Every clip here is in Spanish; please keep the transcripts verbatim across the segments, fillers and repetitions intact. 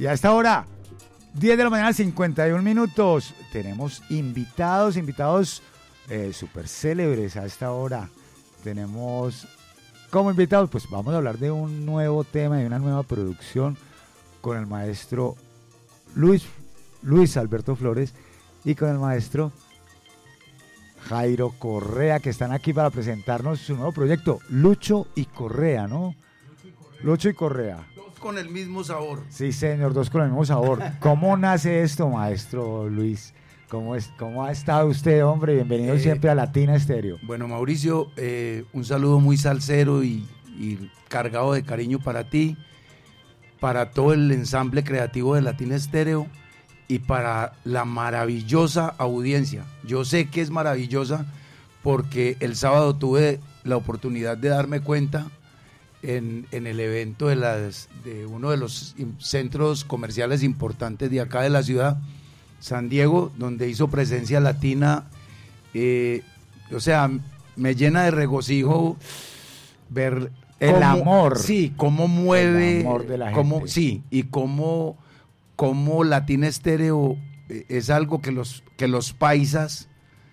Y a esta hora, diez de la mañana, cincuenta y un minutos, tenemos invitados, invitados eh, súper célebres a esta hora. Tenemos como invitados, pues vamos a hablar de un nuevo tema, de una nueva producción con el maestro Luis, Luis Alberto Flores y con el maestro Jairo Correa, que están aquí para presentarnos su nuevo proyecto, Lucho y Correa, ¿no? Lucho y Correa. Lucho y Correa. Dos con el mismo sabor. Sí, señor, dos con el mismo sabor. ¿Cómo nace esto, maestro Luis? ¿Cómo, es, cómo ha estado usted, hombre? Bienvenido eh, siempre a Latina Estéreo. Bueno, Mauricio, eh, un saludo muy salsero y, y cargado de cariño para ti, para todo el ensamble creativo de Latina Estéreo y para la maravillosa audiencia. Yo sé que es maravillosa porque el sábado tuve la oportunidad de darme cuenta en, en el evento de, las, de uno de los centros comerciales importantes de acá de la ciudad, San Diego, donde hizo presencia latina. Eh, o sea, me llena de regocijo ver el cómo, amor. Sí, cómo mueve, el amor de la cómo, gente. Sí, y cómo como Latina Estéreo es algo que los, que los paisas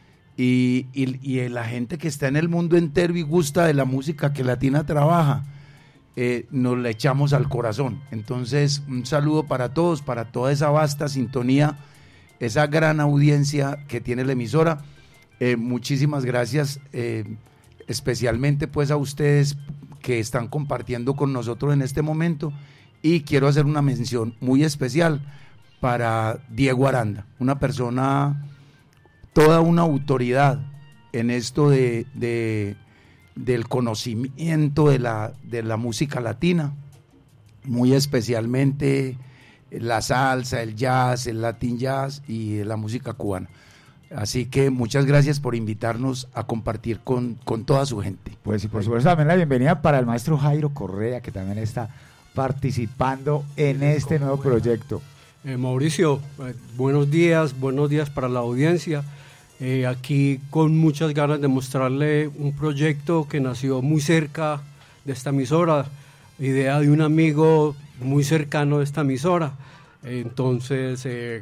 y, y, y la gente que está en el mundo entero y gusta de la música que Latina trabaja, eh, nos la echamos al corazón. Entonces, un saludo para todos, para toda esa vasta sintonía, esa gran audiencia que tiene la emisora. Eh, muchísimas gracias, eh, especialmente pues a ustedes que están compartiendo con nosotros en este momento. Y quiero hacer una mención muy especial para Diego Aranda, una persona, toda una autoridad en esto de, de, del conocimiento de la, de la música latina, muy especialmente la salsa, el jazz, el latin jazz y la música cubana. Así que muchas gracias por invitarnos a compartir con, con toda su gente. Pues y por supuesto también la bienvenida para el maestro Jairo Correa, que también está participando en este nuevo proyecto. Eh, Mauricio, eh, buenos días, buenos días para la audiencia. Eh, aquí con muchas ganas de mostrarle un proyecto que nació muy cerca de esta emisora, idea de un amigo muy cercano de esta emisora. Eh, entonces, eh,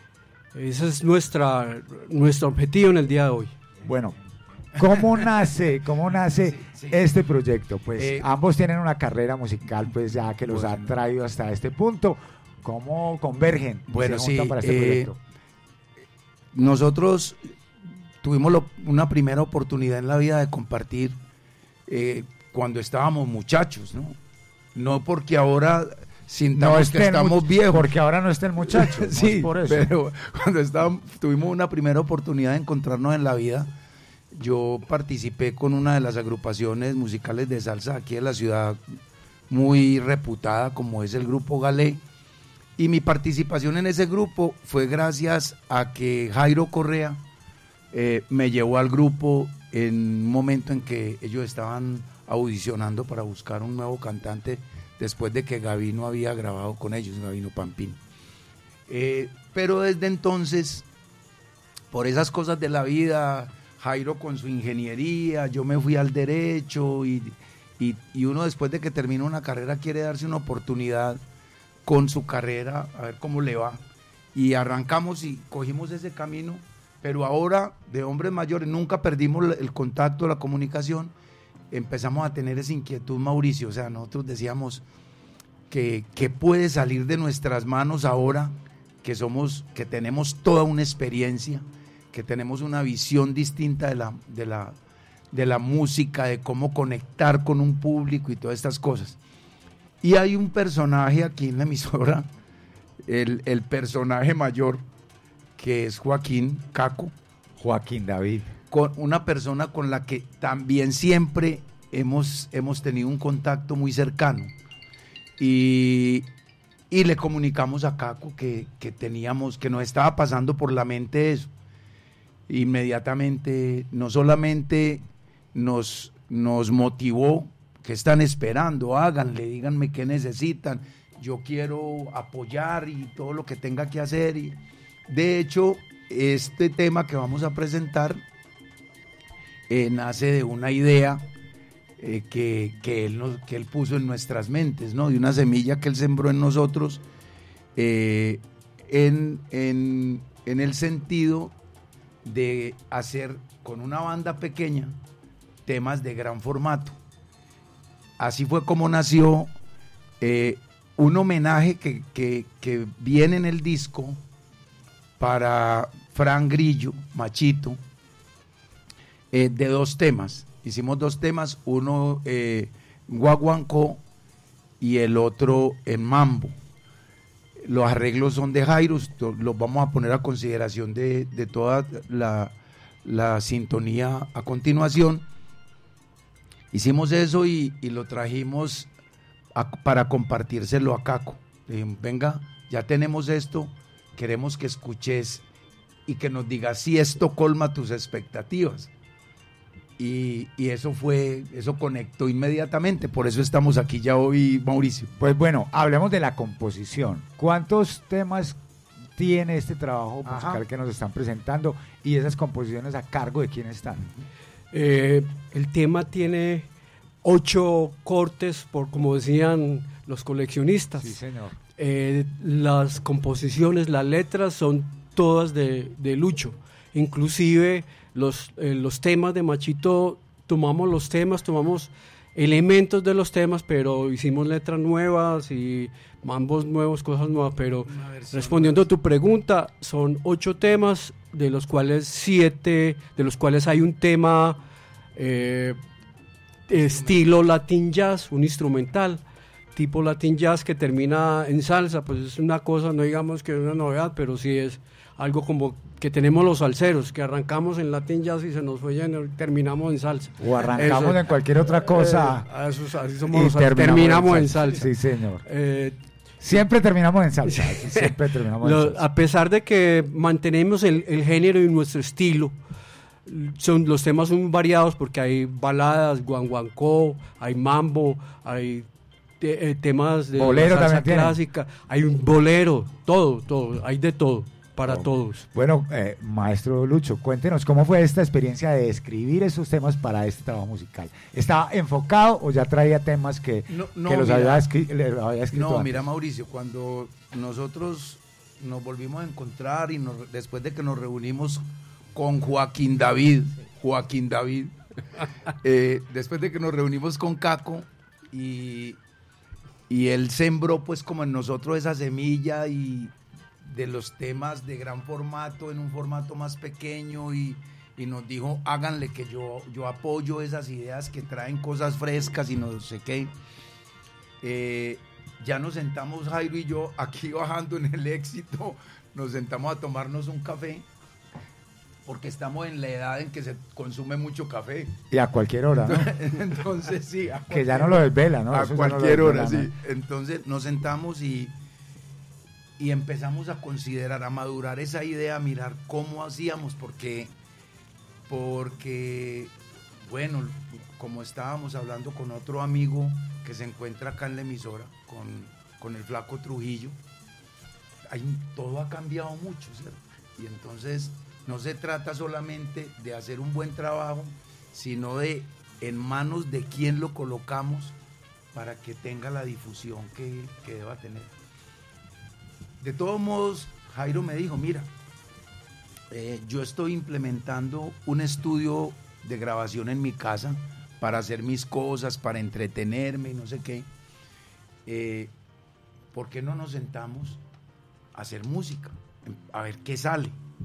ese es nuestra, nuestro objetivo en el día de hoy. Bueno, ¿cómo nace, cómo nace sí, sí. este proyecto? Pues eh, ambos tienen una carrera musical, pues ya que los bueno. ha traído hasta este punto. ¿Cómo convergen? Bueno, se juntan sí, para este eh, proyecto? Nosotros tuvimos lo, una primera oportunidad en la vida de compartir eh, cuando estábamos muchachos, ¿no? No porque ahora sintamos no que estamos viejos. Porque ahora no estén muchachos, sí, no es por eso. Pero cuando estábamos, tuvimos una primera oportunidad de encontrarnos en la vida. Yo participé con una de las agrupaciones musicales de salsa aquí en la ciudad, muy reputada como es el Grupo Galé, y mi participación en ese grupo fue gracias a que Jairo Correa eh, me llevó al grupo en un momento en que ellos estaban audicionando para buscar un nuevo cantante después de que Gavino había grabado con ellos, Gavino Pampín. Eh, pero desde entonces, por esas cosas de la vida, Jairo con su ingeniería, yo me fui al derecho y, y, y uno después de que termina una carrera quiere darse una oportunidad con su carrera, a ver cómo le va. Y arrancamos y cogimos ese camino, pero ahora de hombres mayores nunca perdimos el contacto, la comunicación, empezamos a tener esa inquietud, Mauricio. O sea, nosotros decíamos que, que puede salir de nuestras manos ahora que somos, que tenemos toda una experiencia, que tenemos una visión distinta de la, de la, de la música, de cómo conectar con un público y todas estas cosas. Y hay un personaje aquí en la emisora, el, el personaje mayor, que es Joaquín Caco. Joaquín David. Con una persona con la que también siempre hemos, hemos tenido un contacto muy cercano. Y, y le comunicamos a Caco que, que teníamos, que nos estaba pasando por la mente eso. Inmediatamente, no solamente nos, nos motivó, que están esperando, háganle, díganme qué necesitan, yo quiero apoyar y todo lo que tenga que hacer. Y de hecho, este tema que vamos a presentar eh, nace de una idea eh, que, que, él nos, que él puso en nuestras mentes, ¿no? De una semilla que él sembró en nosotros eh, en, en, en el sentido de hacer con una banda pequeña temas de gran formato. Así fue como nació eh, un homenaje que, que, que viene en el disco para Fran Grillo, Machito, eh, de dos temas. Hicimos dos temas, uno eh, guaguancó y el otro en mambo. Los arreglos son de Jairo, los vamos a poner a consideración de, de toda la, la sintonía a continuación. Hicimos eso y, y lo trajimos a, para compartírselo a Caco. Le dijimos, venga, ya tenemos esto, queremos que escuches y que nos digas si esto colma tus expectativas. Y, y eso fue, eso conectó inmediatamente, por eso estamos aquí ya hoy, Mauricio. Pues bueno, hablemos de la composición. ¿Cuántos temas tiene este trabajo musical Ajá. que nos están presentando y esas composiciones a cargo de quién están? Eh, el tema tiene ocho cortes, por como decían los coleccionistas. Sí, señor. Eh, las composiciones, las letras son todas de, de Lucho. Inclusive los, eh, los temas de Machito, tomamos los temas, tomamos elementos de los temas, pero hicimos letras nuevas y mambos nuevos, cosas nuevas. Pero respondiendo a tu pregunta, son ocho temas, de los cuales siete, de los cuales hay un tema eh, estilo Latin Jazz, un instrumental tipo Latin Jazz que termina en salsa. Pues es una cosa, no digamos que es una novedad, pero sí es algo como que tenemos los salseros, que arrancamos en Latin Jazz y se nos fue y terminamos en salsa. O arrancamos eso, en cualquier otra cosa. Eh, eso, así somos los terminamos, terminamos en salsa. Sí, señor. Eh, Siempre terminamos en salsa. Siempre terminamos Lo, en salsa. A pesar de que mantenemos el, el género y nuestro estilo, son, los temas son variados porque hay baladas, guanguancó, hay mambo, hay te, eh, temas de bolero salsa también clásica, tienen. Hay un bolero, todo, todo, hay de todo. Para oh. todos. Bueno, eh, maestro Lucho, cuéntenos cómo fue esta experiencia de escribir esos temas para este trabajo musical. ¿Estaba enfocado o ya traía temas que, no, no, que los mira, había, escri había escrito? No, antes? Mira, Mauricio, cuando nosotros nos volvimos a encontrar y nos, después de que nos reunimos con Joaquín David, Joaquín David, eh, después de que nos reunimos con Caco y, y él sembró pues como en nosotros esa semilla y de los temas de gran formato en un formato más pequeño y, y nos dijo, háganle que yo, yo apoyo esas ideas que traen cosas frescas y no sé qué. Eh, ya nos sentamos Jairo y yo aquí bajando en el Éxito, nos sentamos a tomarnos un café porque estamos en la edad en que se consume mucho café. Y a cualquier hora, ¿no? Entonces sí. A que ya no lo desvela, ¿no? A Eso cualquier no hora, desvela, sí. ¿no? Entonces nos sentamos y Y empezamos a considerar, a madurar esa idea, a mirar cómo hacíamos, porque, porque, bueno, como estábamos hablando con otro amigo que se encuentra acá en la emisora, con, con el Flaco Trujillo, hay, todo ha cambiado mucho, ¿cierto? Y entonces no se trata solamente de hacer un buen trabajo, sino de en manos de quién lo colocamos para que tenga la difusión que, que deba tener. De todos modos, Jairo me dijo, mira, eh, yo estoy implementando un estudio de grabación en mi casa para hacer mis cosas, para entretenerme y no sé qué. Eh, ¿Por qué no nos sentamos a hacer música? A ver qué sale.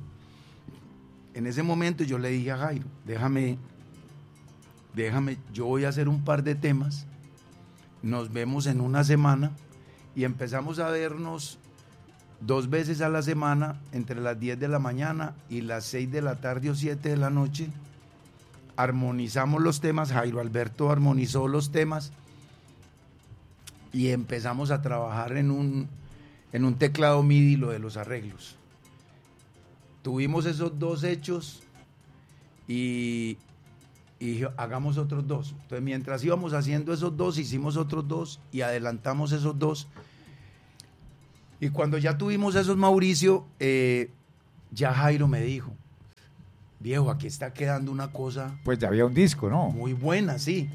En ese momento yo le dije a Jairo, déjame, déjame, yo voy a hacer un par de temas, nos vemos en una semana y empezamos a vernos dos veces a la semana, entre las diez de la mañana y las seis de la tarde o siete de la noche. Armonizamos los temas, Jairo Alberto armonizó los temas y empezamos a trabajar en un, en un teclado M I D I lo de los arreglos. Tuvimos esos dos hechos y, y hagamos otros dos. Entonces mientras íbamos haciendo esos dos, hicimos otros dos y adelantamos esos dos. Y cuando ya tuvimos esos, Mauricio, eh, ya Jairo me dijo, viejo, aquí está quedando una cosa... Pues ya había un disco, ¿no? Muy buena, sí.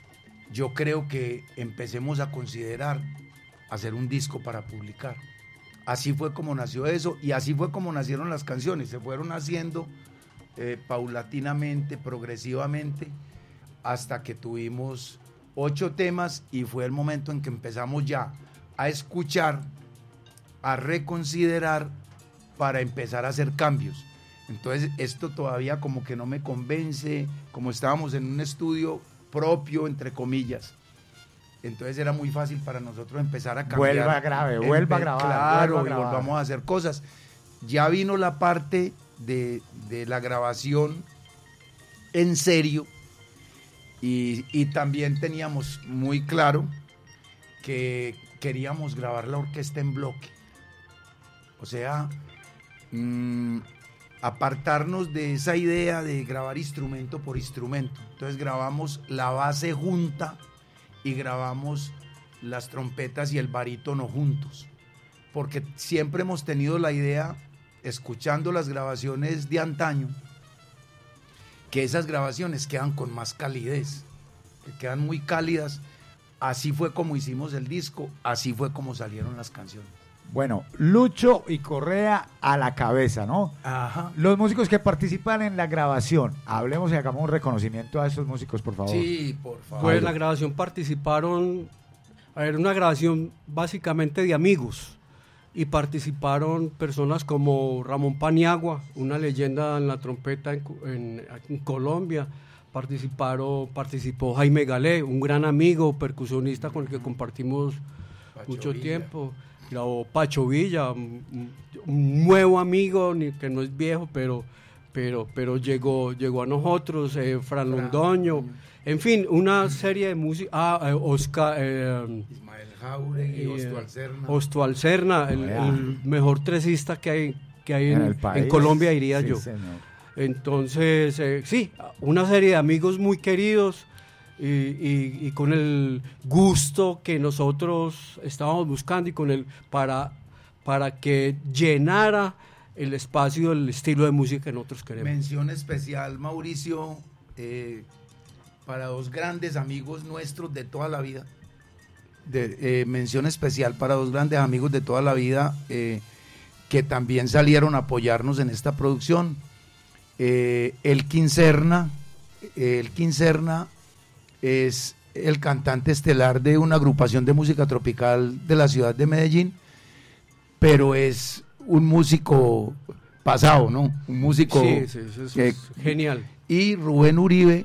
Yo creo que empecemos a considerar hacer un disco para publicar. así fue como nació eso y así fue como nacieron las canciones, se fueron haciendo eh, paulatinamente, progresivamente, hasta que tuvimos ocho temas y fue el momento en que empezamos ya a escuchar, a reconsiderar para empezar a hacer cambios. Entonces esto todavía como que no me convence, como estábamos en un estudio propio, entre comillas. Entonces era muy fácil para nosotros empezar a cambiar. Vuelva a grabar, vuelva a grabar. Claro, vuelva a y grabar. volvamos a hacer cosas. Ya vino la parte de, de la grabación en serio y, y también teníamos muy claro que queríamos grabar la orquesta en bloque. O sea, mmm, apartarnos de esa idea de grabar instrumento por instrumento. Entonces grabamos la base junta y grabamos las trompetas y el barítono juntos, porque siempre hemos tenido la idea, escuchando las grabaciones de antaño, que esas grabaciones quedan con más calidez, que quedan muy cálidas. Así fue como hicimos el disco, así fue como salieron las canciones. Bueno, Lucho y Correa a la cabeza, ¿no? Ajá. Los músicos que participan en la grabación, hablemos y hagamos un reconocimiento a esos músicos, por favor. Sí, por favor. Pues en la grabación participaron, a ver, una grabación básicamente de amigos, y participaron personas como Ramón Paniagua, una leyenda en la trompeta en, en, en Colombia. Participaron, participó Jaime Galé, un gran amigo, percusionista con el que compartimos Pacho mucho Villa. tiempo. Grabó Pacho Villa, un, un nuevo amigo, ni, que no es viejo, pero, pero, pero llegó, llegó a nosotros, eh, Fran Londoño, en fin, una serie de música. Ah, eh, Oscar. Eh, Ismael Jauregui, eh, Osto Alcerna. Osto Alcerna, el, el mejor tresista que hay, que hay en, En el país. en Colombia, diría Sí, yo. señor. Entonces, eh, sí, una serie de amigos muy queridos y, y, y con el gusto que nosotros estábamos buscando y con el para, para que llenara el espacio del estilo de música que nosotros queremos. Mención especial, Mauricio, eh, para dos grandes amigos nuestros de toda la vida. De, eh, mención especial para dos grandes amigos de toda la vida eh, que también salieron a apoyarnos en esta producción. Eh, Elkin Serna, eh, Elkin Serna es el cantante estelar de una agrupación de música tropical de la ciudad de Medellín, pero es un músico pasado, ¿no? Un músico Sí, sí, eso es que- genial. y Rubén Uribe,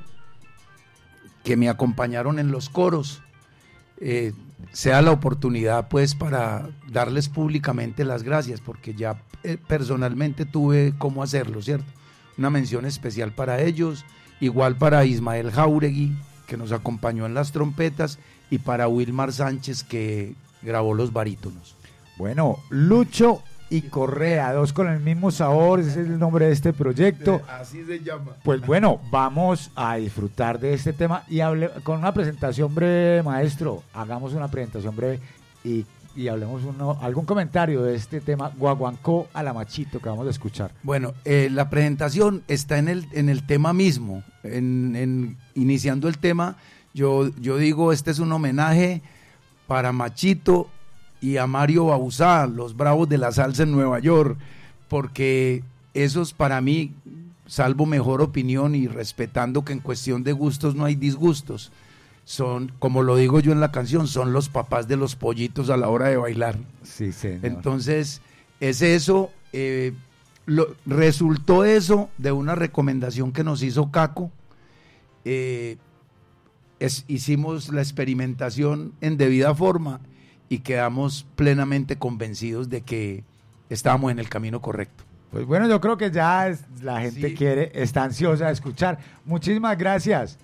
que me acompañaron en los coros. Eh, sea la oportunidad pues para darles públicamente las gracias, porque ya eh, personalmente tuve cómo hacerlo, ¿cierto? Una mención especial para ellos, igual para Ismael Jauregui, que nos acompañó en las trompetas, y para Wilmar Sánchez, que grabó los barítonos. Bueno, Lucho y Correa, dos con el mismo sabor, ese es el nombre de este proyecto. Así se llama. Pues bueno, vamos a disfrutar de este tema y hable con una presentación breve, maestro. Hagamos una presentación breve y, y hablemos uno, algún comentario de este tema Guaguancó a la Machito que vamos a escuchar. Bueno, eh, la presentación está en el, en el tema mismo, en, en iniciando el tema, yo, yo digo, este es un homenaje para Machito y a Mario Bauzá, los bravos de la salsa en Nueva York, porque esos para mí, salvo mejor opinión y respetando que en cuestión de gustos no hay disgustos, son, como lo digo yo en la canción, son los papás de los pollitos a la hora de bailar. Sí, señor. Entonces, es eso, eh, lo, resultó eso de una recomendación que nos hizo Caco. Eh, es, hicimos la experimentación en debida forma y quedamos plenamente convencidos de que estábamos en el camino correcto. Pues bueno, yo creo que ya es- la gente Sí. quiere, está ansiosa de escuchar. Muchísimas gracias.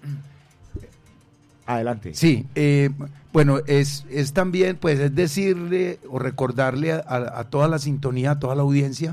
Adelante. Sí, eh, bueno, es, es también, pues, es decirle o recordarle a, a- a toda la sintonía, a toda la audiencia,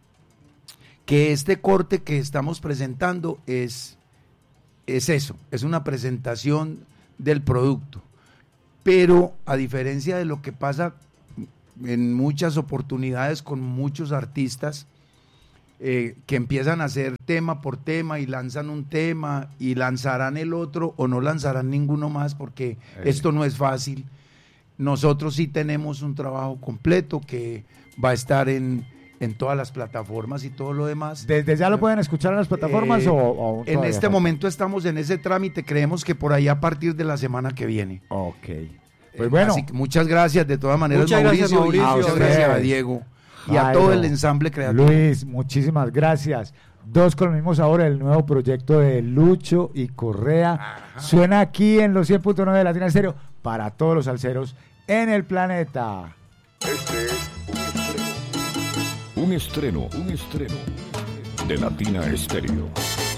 que este corte que estamos presentando es, es eso, es una presentación del producto. Pero a diferencia de lo que pasa en muchas oportunidades con muchos artistas, eh, que empiezan a hacer tema por tema y lanzan un tema y lanzarán el otro o no lanzarán ninguno más porque Eh. esto no es fácil. nosotros sí tenemos un trabajo completo que va a estar en, en todas las plataformas y todo lo demás. ¿Desde ya lo pueden escuchar en las plataformas Eh, o, o en este falta? momento estamos en ese trámite, creemos que por ahí a partir de la semana que viene. Ok. Eh, Pues bueno. Así que muchas gracias de todas maneras, Muchas gracias, Mauricio, y Mauricio. muchas A gracias a ustedes. Diego y a Jairo, todo el ensamble creativo. Luis, muchísimas gracias. Dos con el mismo sabor, el nuevo proyecto de Lucho y Correa. Ajá. Suena aquí en los cien punto nueve de Latina Estéreo para todos los salseros en el planeta. Este es un estreno, un estreno, un estreno de Latina Estéreo.